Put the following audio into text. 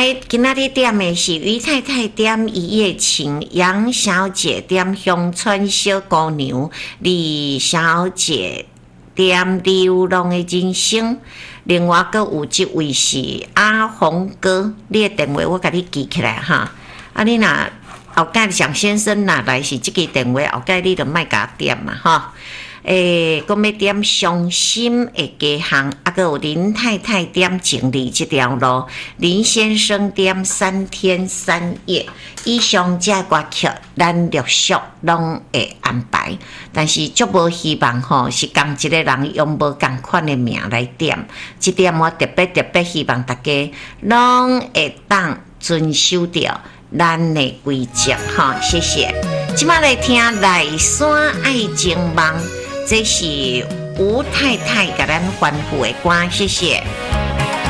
今仔日点的是于太太点一夜情，杨小姐点乡村小姑娘，李小姐点流浪的人生。另外阁有一位是阿红哥，你的电话我甲你记起来哈。啊，你若后盖蒋先生若来是即个电话，后盖你就莫甲点嘛哈。讲要点伤心的家项，啊，阁有林太太点情理这条路，林先生点3天3夜。以上这歌曲，咱陆续拢会安排，但是足无希望吼，是同一个人用无共款的名来点。这点我特别希望大家拢会当遵守着咱的规则哈，谢谢。即摆来听《内山爱情梦》。这是吴太太给咱吩咐的歌，谢谢。